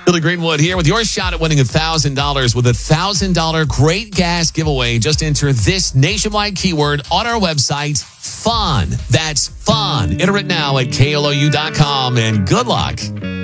Billy Greenwood here with your shot at winning $1,000 with a $1,000 Great Gas giveaway. Just enter this nationwide keyword on our website, FUN. That's FUN. Enter it now at KLOU.com, and good luck.